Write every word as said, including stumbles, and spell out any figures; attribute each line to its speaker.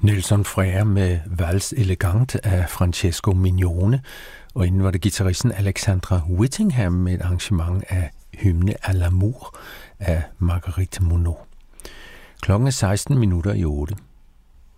Speaker 1: Nelson Freire med Vals Elegante af Francesco Mignone, og inden var det guitaristen Alexandra Whittingham med et arrangement af Hymne à l'amour af Marguerite Monod. Klokken er seksten minutter i otte.